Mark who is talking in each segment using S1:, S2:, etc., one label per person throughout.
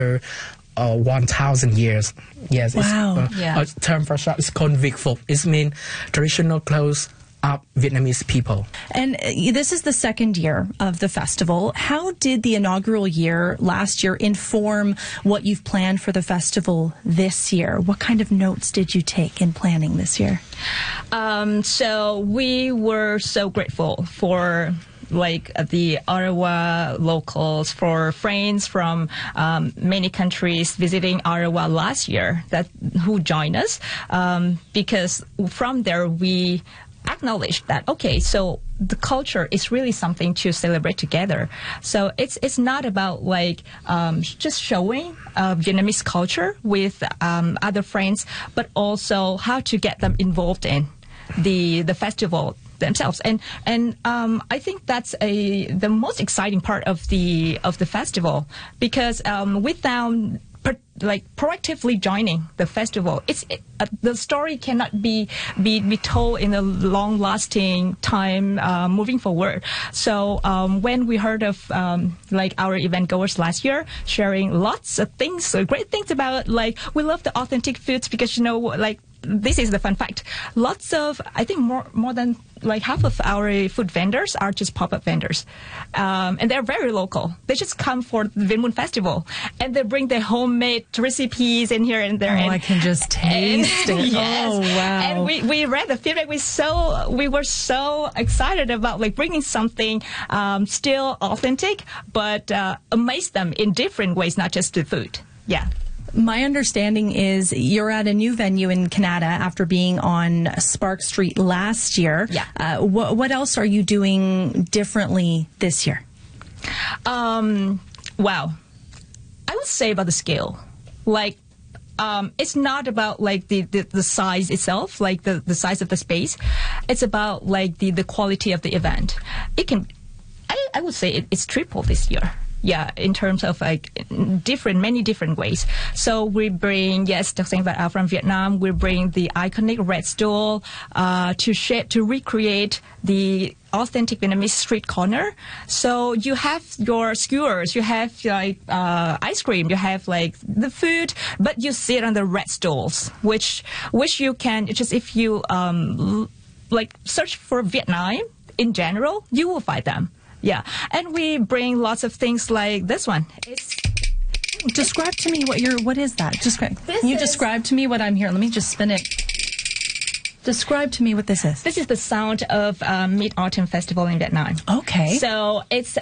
S1: 1,000 years. Yes,
S2: wow.
S1: A term for short is con Vic Phục. It means traditional clothes of Vietnamese people.
S2: And this is the second year of the festival. How did the inaugural year last year inform what you've planned for the festival this year? What kind of notes did you take in planning this year?
S3: So we were so grateful for the Ottawa locals, for friends from many countries visiting Ottawa last year who joined us, because from there we acknowledged that, okay, so the culture is really something to celebrate together. So it's not about just showing Vietnamese culture with other friends, but also how to get them involved in the festival themselves. And I think that's the most exciting part of the festival, because without proactively joining the festival, the story cannot be told in a long-lasting time moving forward. So when we heard of our event goers last year sharing lots of things, great things about we love the authentic foods, because this is the fun fact. Lots of, I think more than half of our food vendors are just pop-up vendors. And they're very local. They just come for the Vinh Mun Festival. And they bring their homemade recipes in here and there.
S2: Oh, I can just taste it.
S3: Yes.
S2: Oh, wow.
S3: And we read the feedback. We were so excited about bringing something still authentic, but amaze them in different ways, not just the food. Yeah.
S2: My understanding is you're at a new venue in Canada after being on Spark Street last year.
S3: Yeah.
S2: What else are you doing differently this year?
S3: Wow. I would say about the scale. It's not about the size itself, the size of the space. It's about the quality of the event. I would say it's triple this year. Yeah, in terms of many different ways. So we bring, talking about from Vietnam, we bring the iconic red stool to recreate the authentic Vietnamese street corner. So you have your skewers, you have ice cream, you have the food, but you sit on the red stools, which you can just, if you search for Vietnam in general, you will find them. Yeah, and we bring lots of things like this one.
S2: Describe to me what is that? Can you describe to me what I'm hearing? Let me just spin it. Describe to me what this is.
S3: This is the sound of Mid-Autumn Festival in Vietnam.
S2: Okay.
S3: So it's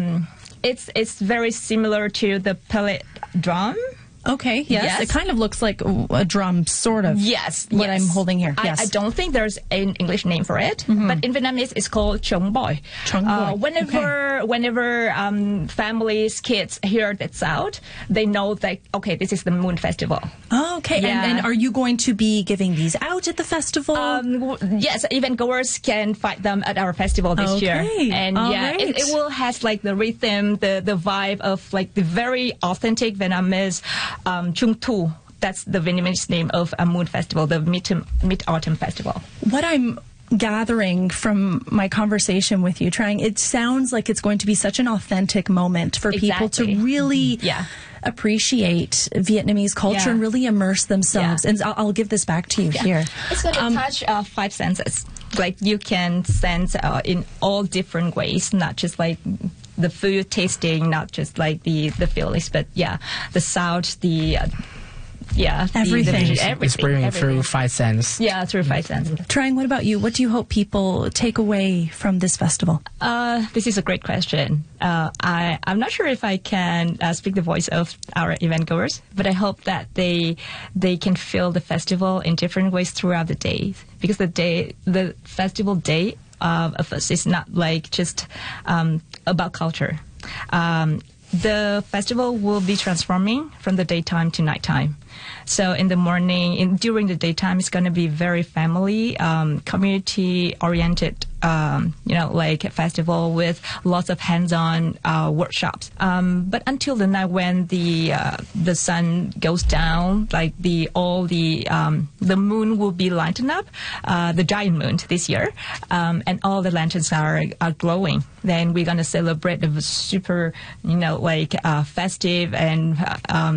S3: very similar to the pellet drum.
S2: Okay, yes. It kind of looks like a drum, sort of.
S3: Yes.
S2: What I'm holding here. Yes.
S3: I don't think there's an English name for it, but in Vietnamese it's called Trống Boi.
S2: Trống Boi.
S3: Whenever families, kids hear that sound, they know that, okay, this is the Moon Festival.
S2: Okay,
S3: yeah.
S2: And are you going to be giving these out at the festival?
S3: Yes, event goers can find them at our festival this year. And
S2: right.
S3: it will has the rhythm, the vibe of the very authentic Vietnamese Trung Thu. That's the Vietnamese name of a Moon Festival, the Mid-Autumn Festival.
S2: What I'm gathering from my conversation with you, Trang, it sounds like it's going to be such an authentic moment for people to really appreciate Vietnamese culture and really immerse themselves. And I'll give this back to you here.
S3: It's going to touch 5 senses. You can sense in all different ways, not just the food tasting, not just the feelings, but the sound,
S2: everything.
S1: It's bringing through 5 senses.
S3: Yeah, through 5 senses.
S2: Trang, what about you? What do you hope people take away from this festival?
S3: This is a great question. I'm not sure if I can speak the voice of our event goers, but I hope that they can feel the festival in different ways throughout the day, because the festival day of us is not just about culture. The festival will be transforming from the daytime to nighttime. So in the morning, during the daytime, it's going to be very family, community-oriented like a festival with lots of hands-on workshops. But until the night when the sun goes down, like the moon will be lightened up, the giant moon this year, and all the lanterns are glowing. Then we're gonna celebrate the super, like festive and